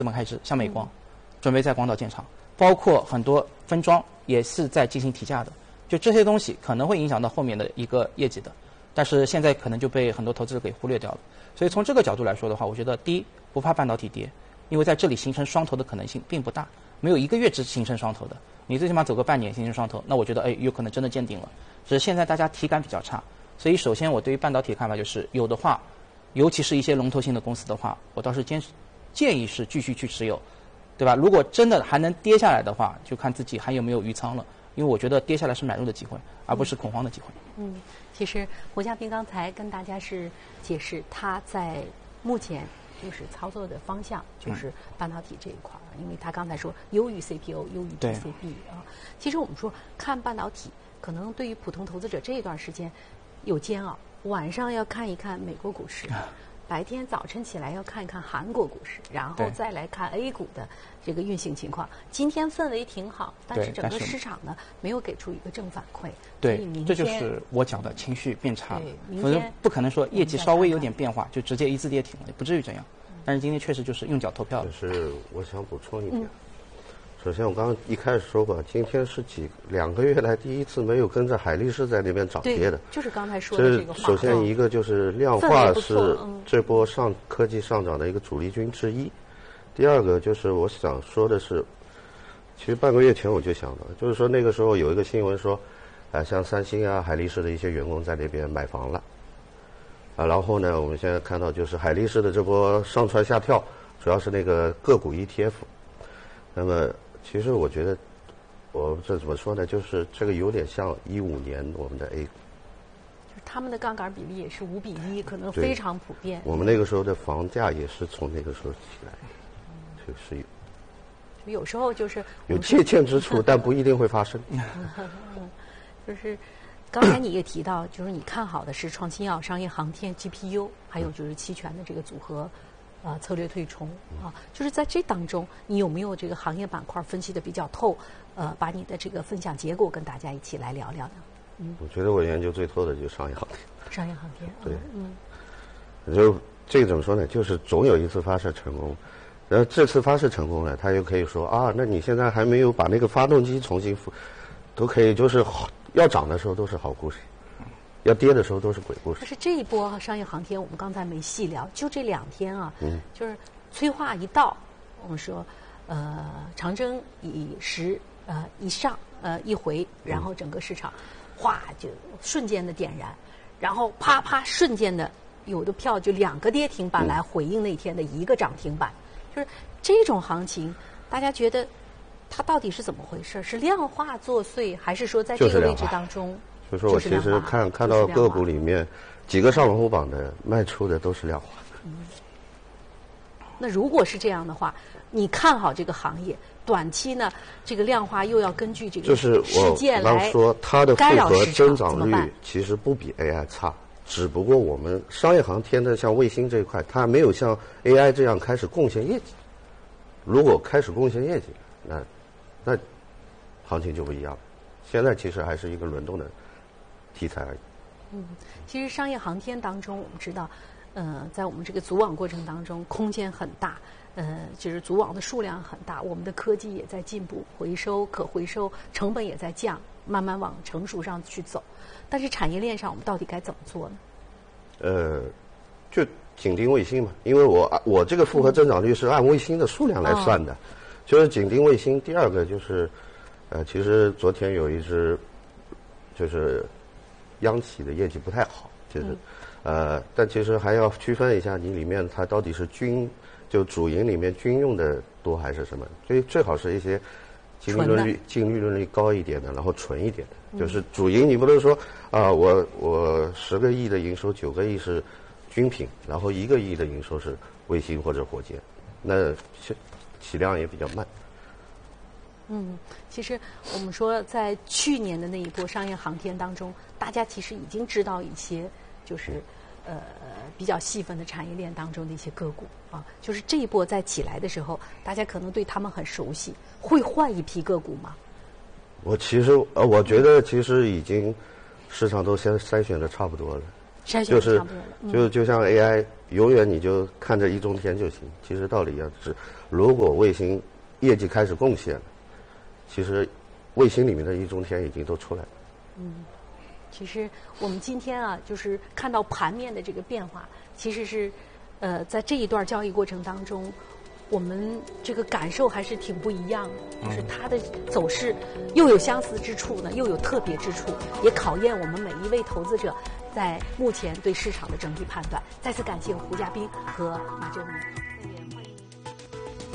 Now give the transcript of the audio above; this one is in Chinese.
本开支，像美光，准备在广岛建厂，包括很多分装也是在进行提价的。就这些东西可能会影响到后面的一个业绩的，但是现在可能就被很多投资者给忽略掉了。所以从这个角度来说的话，我觉得第一，不怕半导体跌，因为在这里形成双头的可能性并不大，没有1个月只形成双头的，你最起码走个半年形成双头，那我觉得有可能真的见顶了。只是现在大家体感比较差，所以首先我对于半导体的看法就是有的话，尤其是一些龙头性的公司的话，我倒是建议是继续去持有，对吧？如果真的还能跌下来的话，就看自己还有没有余仓了。因为我觉得跌下来是买入的机会，而不是恐慌的机会。 其实胡嘉宾刚才跟大家是解释他在目前就是操作的方向就是半导体这一块因为他刚才说优于 CPU， 优于 PCB 啊。其实我们说看半导体，可能对于普通投资者这一段时间有煎熬，晚上要看一看美国股市。白天早晨起来要看一看韩国股市，然后再来看 A 股的这个运行情况。今天氛围挺好，但是整个市场呢没有给出一个正反馈。 对，这就是我讲的情绪变差了。否则不可能说业绩稍微有点变化就直接一字跌停了，也不至于这样。但是今天确实就是用脚投票了。 就是我想补充一点。首先，我刚刚一开始说过，今天是2个月来第一次没有跟着海力士在那边涨跌的。 就是刚才说的这个话。 首先一个就是量化是这波科技上涨的一个主力军之一。第二个就是我想说的是，其实半个月前我就想到，就是说那个时候有一个新闻说，像三星啊、海力士的一些员工在那边买房了。然后呢，我们现在看到就是海力士的这波上蹿下跳，主要是那个个股 ETF。那么其实我觉得，我这怎么说呢？就是这个有点像15年我们的 A 股， 就是他们的杠杆比例也是5比1，可能非常普遍。 我们那个时候的房价也是从那个时候起来的，这个是有时候就是有借鉴之处，但不一定会发生。 就是刚才你也提到，就是你看好的是创新药、商业航天、GPU， 还有就是期权的这个组合。策略对冲就是在这当中，你有没有这个行业板块分析的比较透？把你的这个分享结果跟大家一起来聊聊呢？ 我觉得我研究最透的就是商业航天。 商业航天， 对，就这个怎么说呢？就是总有一次发射成功，然后这次发射成功了，他又可以说那你现在还没有把那个发动机重新都可以，就是要涨的时候都是好故事。要跌的时候都是鬼故事。 但是这一波商业航天，我们刚才没细聊，就这2天就是催化一到，我们说长征一上一回，然后整个市场哗就瞬间的点燃，然后啪啪瞬间的有的票就2个跌停板来回应那天的1个涨停板，就是这种行情，大家觉得它到底是怎么回事？是量化作祟，还是说在这个位置当中？ 就是我其实看到个股里面几个上龙虎榜的卖出的都是量化。 那如果是这样的话，你看好这个行业，短期呢，这个量化又要根据这个事件来干扰市场， 就是我刚说它的复合增长率其实不比 AI 差，只不过我们商业航天的像卫星这一块，它没有像 AI 这样开始贡献业绩。如果开始贡献业绩，那行情就不一样了。现在其实还是一个轮动的题材而已。 其实商业航天当中，我们知道，在我们这个组网过程当中，空间很大，就是组网的数量很大，我们的科技也在进步，可回收成本也在降，慢慢往成熟上去走。但是产业链上，我们到底该怎么做呢？ 就紧盯卫星嘛，因为我这个复合增长率是按卫星的数量来算的，就是紧盯卫星。第二个就是，其实昨天有一只，就是央企的业绩不太好，就是，但其实还要区分一下，你里面它到底是就主营里面军用的多还是什么？所以最好是一些净利润率高一点的，然后纯一点的。就是主营你不能说我10个亿的营收9个亿是军品，然后1个亿的营收是卫星或者火箭，那起量也比较慢。 其实我们说在去年的那一波商业航天当中，大家其实已经知道一些就是比较细分的产业链当中的一些个股就是这一波在起来的时候，大家可能对他们很熟悉，会换一批个股吗？ 我觉得其实已经市场都先筛选的差不多了。 筛选差不多了。 就像 AI，永远你就看着一中天就行。其实道理一样是，如果卫星业绩开始贡献了，其实卫星里面的一中天已经都出来了。 其实我们今天啊，就是看到盘面的这个变化，其实是在这一段交易过程当中，我们这个感受还是挺不一样的。就是它的走势又有相似之处呢，又有特别之处，也考验我们每一位投资者在目前对市场的整体判断。再次感谢胡嘉宾和马振武。